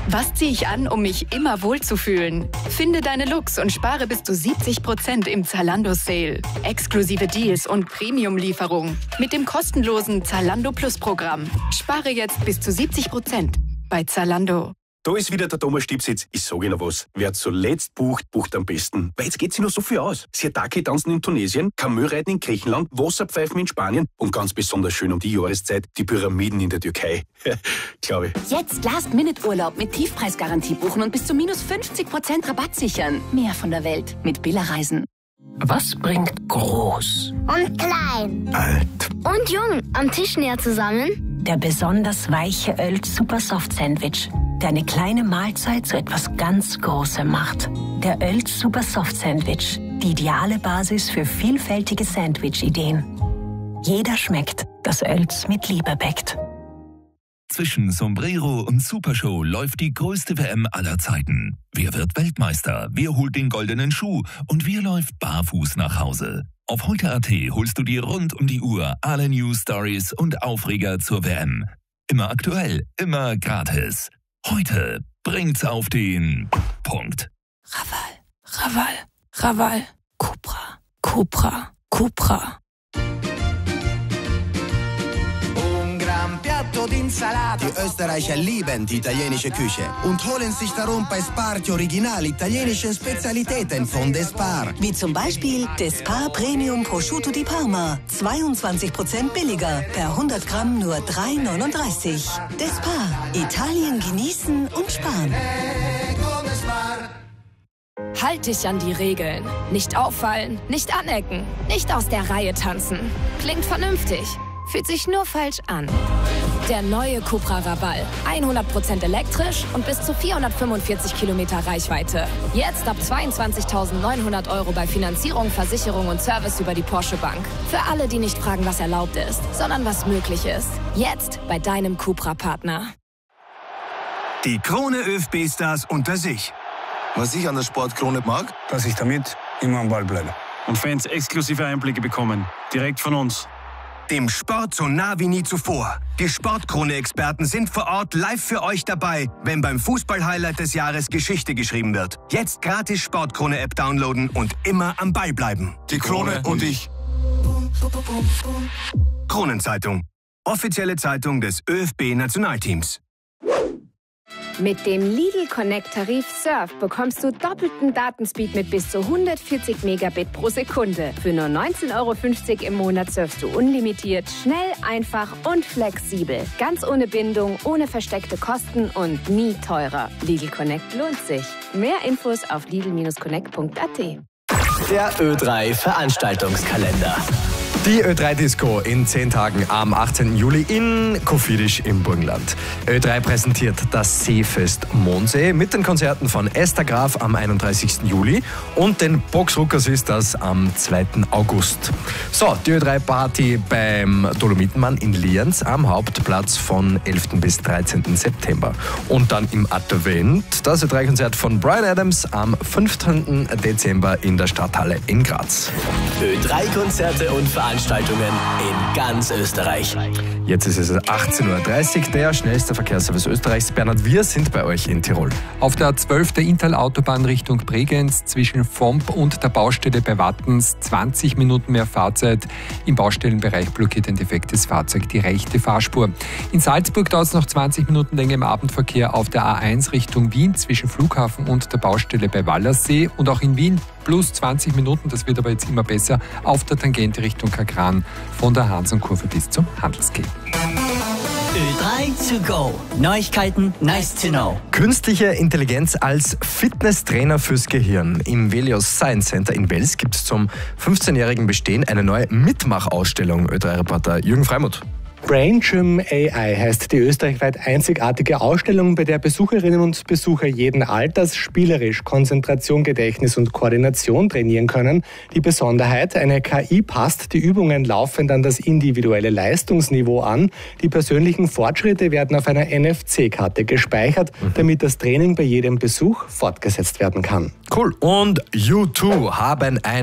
Was ziehe ich an, um mich immer wohlzufühlen? Finde deine Looks und spare bis zu 70% im Zalando-Sale. Exklusive Deals und Premium-Lieferung mit dem kostenlosen Zalando Plus-Programm. Spare jetzt bis zu 70% bei Zalando. Da ist wieder der Thomas Stipsitz. Ich sage Ihnen was. Wer zuletzt bucht, bucht am besten. Weil jetzt geht sich noch so viel aus. Sirtaki tanzen in Tunesien, Kamelreiten in Griechenland, Wasserpfeifen in Spanien und ganz besonders schön um die Jahreszeit die Pyramiden in der Türkei. Glaube ich. Jetzt Last-Minute-Urlaub mit Tiefpreisgarantie buchen und bis zu minus 50% Rabatt sichern. Mehr von der Welt mit Billa Reisen. Was bringt groß und klein, alt und jung am Tisch näher zusammen? Der besonders weiche Oelz Super Soft Sandwich, der eine kleine Mahlzeit zu etwas ganz Großem macht. Der Oelz Super Soft Sandwich, die ideale Basis für vielfältige Sandwich-Ideen. Jeder schmeckt, das Oelz mit Liebe bäckt. Zwischen Sombrero und Supershow läuft die größte WM aller Zeiten. Wer wird Weltmeister? Wer holt den goldenen Schuh? Und wer läuft barfuß nach Hause? Auf heute.at holst du dir rund um die Uhr alle News, Stories und Aufreger zur WM. Immer aktuell, immer gratis. Heute bringt's auf den Punkt. Raval, Raval, Cupra, Cupra, Cupra. Die Österreicher lieben die italienische Küche und holen sich darum bei Spar die original italienischen Spezialitäten von Despar. Wie zum Beispiel Despar Premium Prosciutto di Parma. 22% billiger, per 100 Gramm nur 3,39. Despar, Italien genießen und sparen. Halt dich an die Regeln. Nicht auffallen, nicht anecken, nicht aus der Reihe tanzen. Klingt vernünftig, fühlt sich nur falsch an. Der neue Cupra Raval. 100% elektrisch und bis zu 445 Kilometer Reichweite. Jetzt ab 22.900 € bei Finanzierung, Versicherung und Service über die Porsche Bank. Für alle, die nicht fragen, was erlaubt ist, sondern was möglich ist. Jetzt bei deinem Cupra-Partner. Die Krone ÖFB-Stars unter sich. Was ich an der Sportkrone mag, dass ich damit immer am Ball bleibe. Und Fans exklusive Einblicke bekommen. Direkt von uns. Dem Sport so nah wie nie zuvor. Die Sportkrone-Experten sind vor Ort live für euch dabei, wenn beim Fußball-Highlight des Jahres Geschichte geschrieben wird. Jetzt gratis Sportkrone-App downloaden und immer am Ball bleiben. Die Krone und ich. Kronenzeitung. Offizielle Zeitung des ÖFB-Nationalteams. Mit dem Lidl Connect Tarif Surf bekommst du doppelten Datenspeed mit bis zu 140 Megabit pro Sekunde. Für nur 19,50 € im Monat surfst du unlimitiert, schnell, einfach und flexibel. Ganz ohne Bindung, ohne versteckte Kosten und nie teurer. Lidl Connect lohnt sich. Mehr Infos auf lidl-connect.at. Der Ö3 Veranstaltungskalender. Die Ö3-Disco in 10 Tagen am 18. Juli in Kofidis im Burgenland. Ö3 präsentiert das Seefest Mondsee mit den Konzerten von Esther Graf am 31. Juli und den Boxrucker ist das am 2. August. So, die Ö3-Party beim Dolomitenmann in Lienz am Hauptplatz von 11. bis 13. September. Und dann im Advent das Ö3-Konzert von Bryan Adams am 15. Dezember in der Stadthalle in Graz. Ö3-Konzerte und Veranstaltungen in ganz Österreich. Jetzt ist es 18:30 Uhr, der schnellste Verkehrsservice Österreichs. Bernhard, wir sind bei euch in Tirol. Auf der 12. Inntal-Autobahn Richtung Bregenz zwischen Fomp und der Baustelle bei Wattens 20 Minuten mehr Fahrzeit. Im Baustellenbereich blockiert ein defektes Fahrzeug die rechte Fahrspur. In Salzburg dauert es noch 20 Minuten länger im Abendverkehr auf der A1 Richtung Wien zwischen Flughafen und der Baustelle bei Wallersee. Und auch in Wien plus 20 Minuten, das wird aber jetzt immer besser, auf der Tangente Richtung Kagran von der Hansonkurve bis zum Handelsgate. Ö3 to go. Neuigkeiten, nice to know. Künstliche Intelligenz als Fitnesstrainer fürs Gehirn. Im Velios Science Center in Wels gibt es zum 15-jährigen Bestehen eine neue Mitmachausstellung. Ö3-Reporter Jürgen Freimuth. Brain Gym AI heißt die österreichweit einzigartige Ausstellung, bei der Besucherinnen und Besucher jeden Alters spielerisch Konzentration, Gedächtnis und Koordination trainieren können. Die Besonderheit, eine KI passt die Übungen laufend an das individuelle Leistungsniveau an. Die persönlichen Fortschritte werden auf einer NFC-Karte gespeichert, damit das Training bei jedem Besuch fortgesetzt werden kann. Cool. Und U2 haben ein